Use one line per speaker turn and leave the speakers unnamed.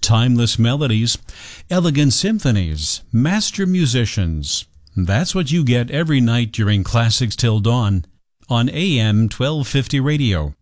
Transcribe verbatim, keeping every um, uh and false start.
timeless melodies, elegant symphonies, master musicians. That's what you get every night during Classics Till Dawn on A M twelve fifty radio.